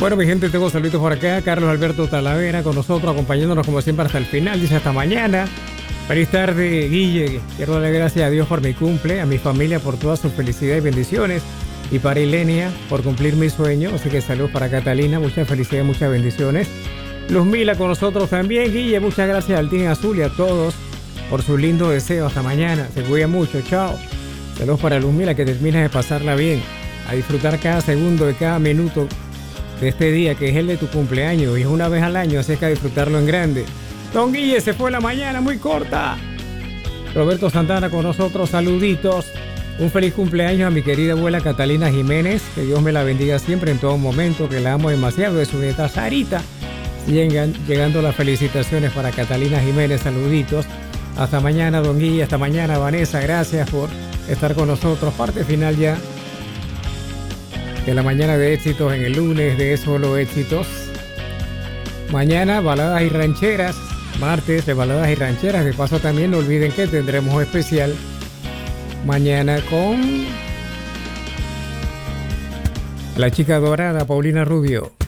Bueno, mi gente, tengo saludos por acá. Carlos Alberto Talavera con nosotros, acompañándonos como siempre hasta el final. Dice hasta mañana. Feliz tarde, Guille. Quiero darle gracias a Dios por mi cumple, a mi familia por toda su felicidad y bendiciones. Y para Ilenia por cumplir mi sueño. Así que saludos para Catalina, muchas felicidades, muchas bendiciones. Luz Mila con nosotros también, Guille. Muchas gracias al Team Azul y a todos por su lindo deseo. Hasta mañana. Se cuida mucho. Chao. Saludos para Luz Mila, que termines de pasarla bien. A disfrutar cada segundo de cada minuto de este día, que es el de tu cumpleaños. Y es una vez al año, así que a disfrutarlo en grande. Don Guille, se fue la mañana muy corta. Roberto Santana con nosotros. Saluditos. Un feliz cumpleaños a mi querida abuela Catalina Jiménez. Que Dios me la bendiga siempre, en todo momento, que la amo demasiado. De su nieta Sarita. Llegando las felicitaciones para Catalina Jiménez. Saluditos. Hasta mañana, don Guille. Hasta mañana, Vanessa. Gracias por estar con nosotros. Parte final ya de la mañana de éxitos en el lunes de Solo Éxitos. Mañana, baladas y rancheras. Martes de baladas y rancheras. De paso, también no olviden que tendremos un especial mañana con la chica dorada Paulina Rubio.